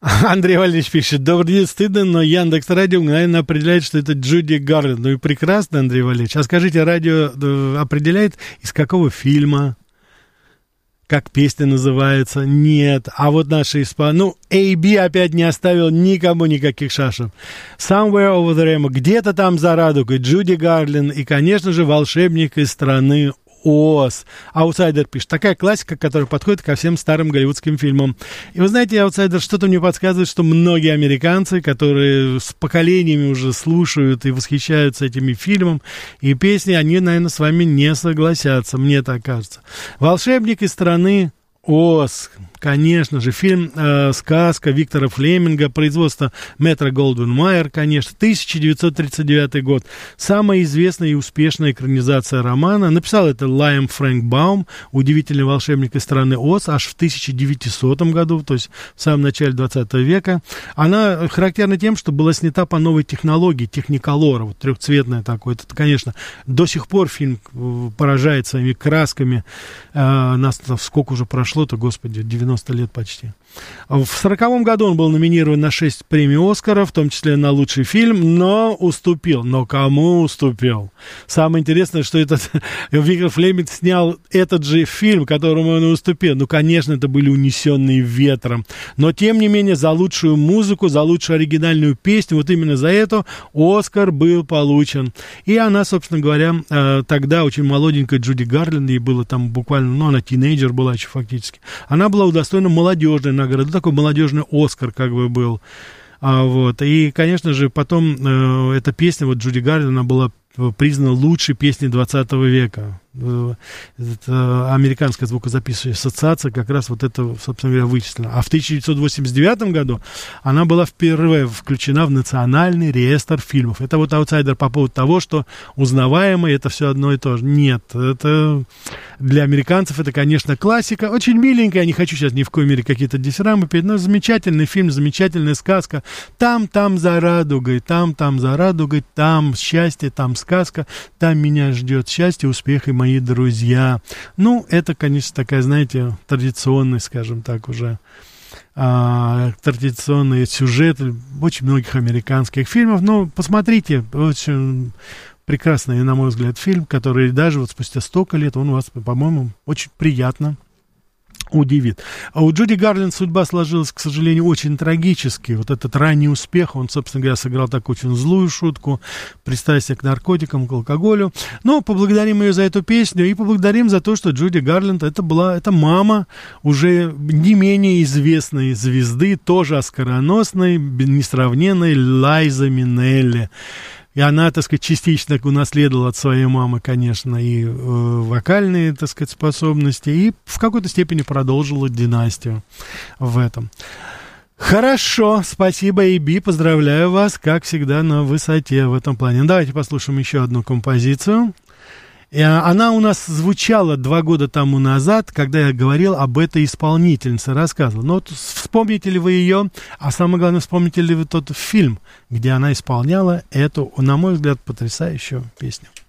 Андрей Валерьевич пишет: добрый день, стыдно, но Яндекс.Радио мгновенно определяет, что это Джуди Гарленд. Ну и прекрасно, Андрей Валерьевич. А скажите, радио определяет, из какого фильма, как песня называется? Нет. А вот наши ну, AB опять не оставил никому никаких шашев. Somewhere over the rainbow, где-то там за радугой, Джуди Гарленд и, конечно же, волшебник из страны Оз. Аутсайдер пишет: такая классика, которая подходит ко всем старым голливудским фильмам. И вы знаете, Аутсайдер, что-то мне подсказывает, что многие американцы, которые с поколениями уже слушают и восхищаются этими фильмом и песней, они, наверное, с вами не согласятся, мне так кажется. Волшебник из страны Оз. Конечно же, фильм «Сказка» Виктора Флеминга, производство Метро-Голдвин-Майер, конечно, 1939 год. Самая известная и успешная экранизация романа. Написал это Лайам Фрэнк Баум, удивительный волшебник из страны Оз, аж в 1900 году, то есть в самом начале 20 века. Она характерна тем, что была снята по новой технологии, техниколора, вот трехцветная такой. Это, конечно, до сих пор фильм поражает своими красками. Нас сколько уже прошло-то, господи, 90 лет почти. В 1940 году он был номинирован на 6 премий «Оскара», в том числе на лучший фильм, но уступил. Но кому уступил? Самое интересное, что этот Виктор Флеминг снял этот же фильм, которому он уступил. Ну, конечно, это были «Унесенные ветром». Но, тем не менее, за лучшую музыку, за лучшую оригинальную песню, вот именно за это «Оскар» был получен. И она, собственно говоря, тогда очень молоденькая Джуди Гарленд, ей было там буквально, ну, она тинейджер была еще фактически, она была удостоена молодежной награды, такой молодежный Оскар как бы был. Вот. И, конечно же, потом эта песня, вот Джуди Гарленд, она была признана лучшей песней 20 века. Это американская звукозаписывающая ассоциация как раз вот это, собственно говоря, вычислила. А в 1989 году она была впервые включена в Национальный реестр фильмов. Это вот аутсайдер по поводу того, что узнаваемое это все одно и то же. Нет, это для американцев это, конечно, классика. Очень миленькая, я не хочу сейчас ни в коей мере какие-то дифирамбы петь, но замечательный фильм, замечательная сказка. Там за радугой, там за радугой, там счастье, там сказка, там меня ждет счастье, успех и мои друзья. Ну, это, конечно, такая, знаете, традиционный, скажем так, уже традиционный сюжет очень многих американских фильмов. Но посмотрите, очень прекрасный, на мой взгляд, фильм, который даже вот спустя столько лет, он у вас, по-моему, очень приятно удивит. А у Джуди Гарленд судьба сложилась, к сожалению, очень трагически. Вот этот ранний успех, он, собственно говоря, сыграл такую очень злую шутку, пристрастие к наркотикам, к алкоголю. Но поблагодарим ее за эту песню и поблагодарим за то, что Джуди Гарленд это мама уже не менее известной звезды, тоже оскароносной, несравненной Лайзы Минелли. И она, так сказать, частично унаследовала от своей мамы, конечно, и вокальные, так сказать, способности, и в какой-то степени продолжила династию в этом. Хорошо, спасибо, Иби, поздравляю вас, как всегда, на высоте в этом плане. Давайте послушаем еще одну композицию. Она у нас звучала 2 года тому назад, когда я говорил об этой исполнительнице, рассказывал. Но вот вспомните ли вы ее, а самое главное, вспомните ли вы тот фильм, где она исполняла эту, на мой взгляд, потрясающую песню.